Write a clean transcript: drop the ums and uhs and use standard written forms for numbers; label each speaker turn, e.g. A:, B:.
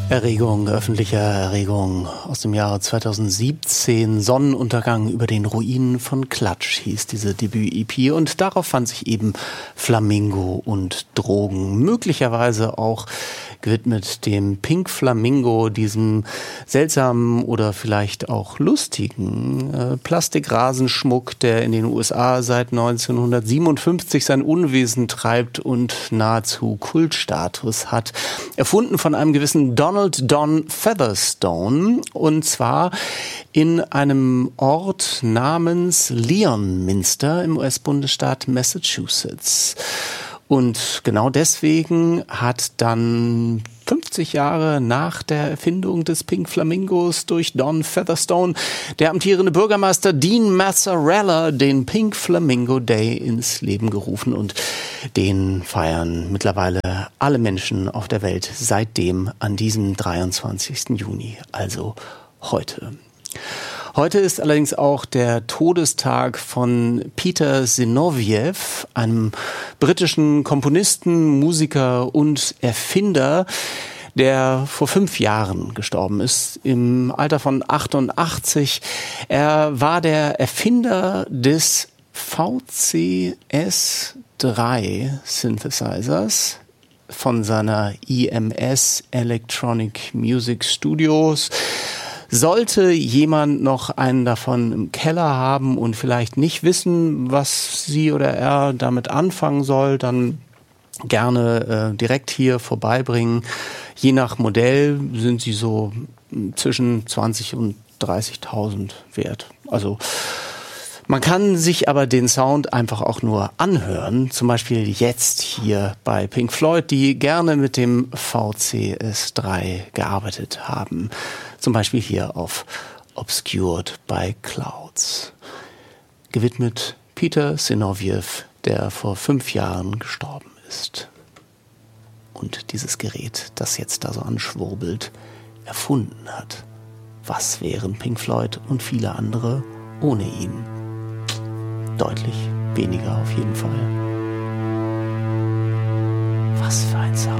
A: Öffentlicher Erregung aus dem Jahre 2017. Sonnenuntergang über den Ruinen von Clutch hieß diese Debüt-EP und darauf fand sich eben Flamingo und Drogen. Möglicherweise auch gewidmet dem Pink Flamingo, diesem seltsamen oder vielleicht auch lustigen Plastikrasenschmuck, der in den USA seit 1957 sein Unwesen treibt und nahezu Kultstatus hat. Erfunden von einem gewissen Donald Don Featherstone, und zwar in einem Ort namens Leonminster im US-Bundesstaat Massachusetts. Und genau deswegen hat dann 50 Jahre nach der Erfindung des Pink Flamingos durch Don Featherstone der amtierende Bürgermeister Dean Mazzarella den Pink Flamingo Day ins Leben gerufen, und den feiern mittlerweile alle Menschen auf der Welt seitdem an diesem 23. Juni, also heute. Heute ist allerdings auch der Todestag von Peter Zinoviev, einem britischen Komponisten, Musiker und Erfinder, der vor 5 Jahren gestorben ist, im Alter von 88. Er war der Erfinder des VCS3 Synthesizers von seiner EMS Electronic Music Studios. Sollte jemand noch einen davon im Keller haben und vielleicht nicht wissen, was sie oder er damit anfangen soll, dann gerne direkt hier vorbeibringen. Je nach Modell sind sie so zwischen 20.000 und 30.000 wert. Also man kann sich aber den Sound einfach auch nur anhören, zum Beispiel jetzt hier bei Pink Floyd, die gerne mit dem VCS3 gearbeitet haben. Zum Beispiel hier auf Obscured by Clouds. Gewidmet Peter Zinoviev, der vor 5 Jahren gestorben ist. Und dieses Gerät, das jetzt da so anschwurbelt, erfunden hat. Was wären Pink Floyd und viele andere ohne ihn? Deutlich weniger auf jeden Fall. Was für ein Sound.